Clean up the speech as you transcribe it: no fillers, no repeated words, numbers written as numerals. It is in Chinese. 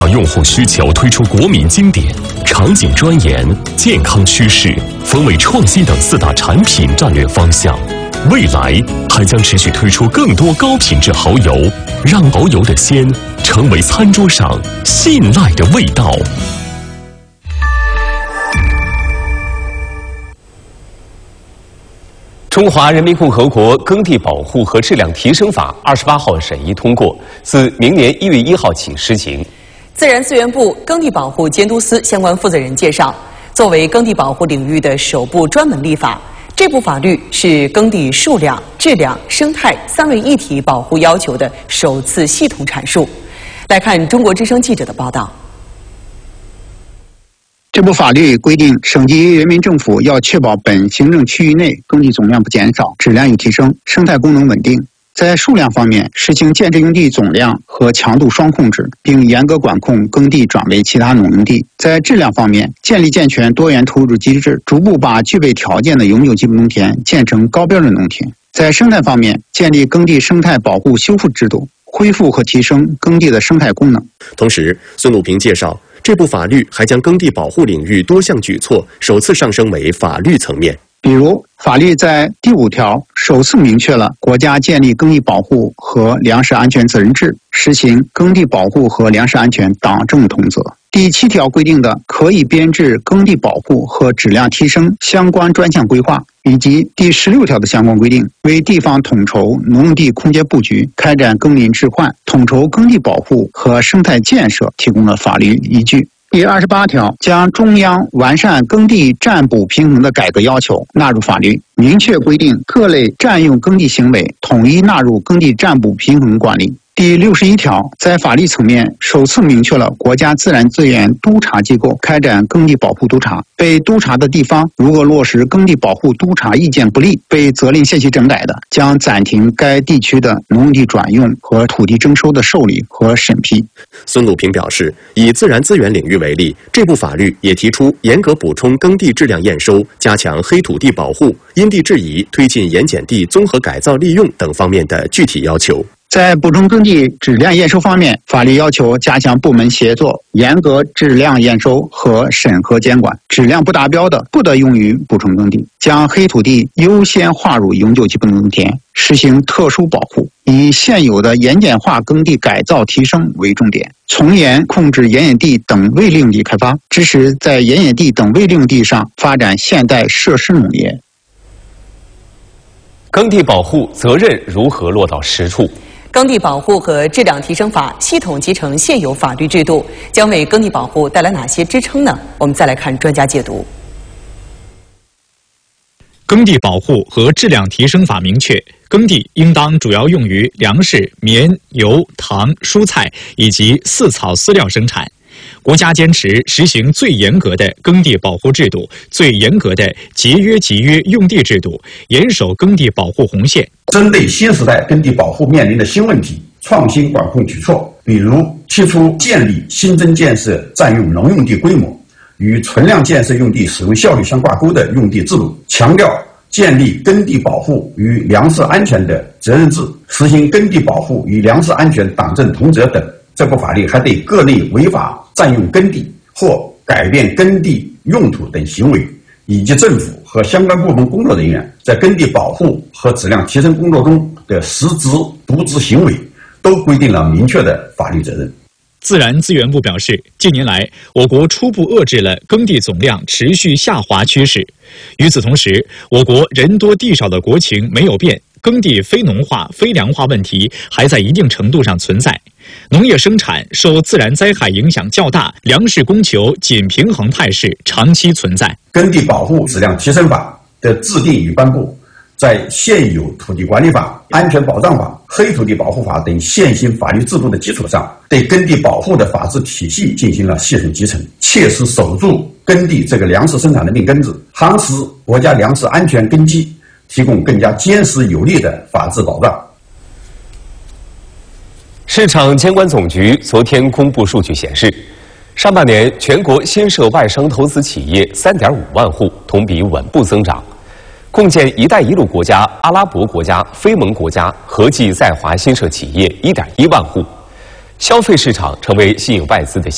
用户需求推出国民经典、场景专研、健康趋势、风味创新等4大产品战略方向。未来还将持续推出更多高品质蚝油，让蚝油的鲜成为餐桌上信赖的味道。 中华人民共和国耕地保护和质量提升法28号审议通过，自明年1月1号起施行。 自然资源部耕地保护监督司相关负责人介绍，作为耕地保护领域的首部专门立法，这部法律是耕地数量、质量、生态3位一体保护要求的首次系统阐述。来看中国之声记者的报道。 这部法律规定，省级人民政府要确保本行政区域内耕地总量不减少，质量有提升，生态功能稳定。在数量方面，实行建制用地总量和强度双控制，并严格管控耕地转为其他农用地。在质量方面，建立健全多元投入机制，逐步把具备条件的永久基本农田建成高标准农田。在生态方面，建立耕地生态保护修复制度，恢复和提升耕地的生态功能。 同时，孙鲁平介绍，这部法律还将耕地保护领域多项举措首次上升为法律层面。 比如，法律在第5条首次明确了国家建立耕地保护和粮食安全责任制，实行耕地保护和粮食安全党政同责。第7条规定的可以编制耕地保护和质量提升相关专项规划，以及第16条的相关规定，为地方统筹农用地空间布局、开展耕林置换、统筹耕地保护和生态建设提供了法律依据。第28条将中央完善耕地占补平衡的改革要求纳入法律，明确规定各类占用耕地行为统一纳入耕地占补平衡管理。第61条在法律层面首次明确了国家自然资源督察机构开展耕地保护督察，被督察的地方如果落实耕地保护督察意见不力，被责令限期整改的，将暂停该地区的农用地转用和土地征收的受理和审批。 孙鲁平表示，以自然资源领域为例，这部法律也提出严格补充耕地质量验收，加强黑土地保护，因地制宜推进盐碱地综合改造利用等方面的具体要求。 在补充耕地质量验收方面，法律要求加强部门协作，严格质量验收和审核监管，质量不达标的不得用于补充耕地，将黑土地优先划入永久基本农田，实行特殊保护，以现有的盐碱化耕地改造提升为重点，从严控制盐碱地等未利用地开发，支持在盐碱地等未利用地上发展现代设施农业。 耕地保护责任如何落到实处？ 耕地保护和质量提升法系统集成现有法律制度，将为耕地保护带来哪些支撑呢？我们再来看专家解读。 耕地保护和质量提升法明确，耕地应当主要用于粮食、棉、油、糖、蔬菜以及饲草饲料生产。国家坚持实行最严格的耕地保护制度，最严格的节约集约用地制度，严守耕地保护红线。 针对新时代耕地保护面临的新问题，创新管控举措，比如提出建立新增建设占用农用地规模与存量建设用地使用效率相挂钩的用地制度，强调建立耕地保护与粮食安全的责任制，实行耕地保护与粮食安全党政同责等。这部法律还对各类违法占用耕地或改变耕地用途等行为，以及政府和相关部门工作人员在耕地保护和质量提升工作中的失职渎职行为，都规定了明确的法律责任。 自然资源部表示，近年来，我国初步遏制了耕地总量持续下滑趋势。与此同时，我国人多地少的国情没有变，耕地非农化、非粮化问题还在一定程度上存在。农业生产受自然灾害影响较大，粮食供求紧平衡态势长期存在。 耕地保护质量提升法的制定与颁布，在现有土地管理法、安全保障法、黑土地保护法等现行法律制度的基础上，对耕地保护的法治体系进行了系统集成，切实守住耕地这个粮食生产的命根子，夯实国家粮食安全根基，提供更加坚实有力的法治保障。 市场监管总局昨天公布数据显示，上半年全国新设外商投资企业3.5万户，同比稳步增长，共建“一带一路”国家、阿拉伯国家、非盟国家合计在华新设企业1.1万户，消费市场成为吸引外资的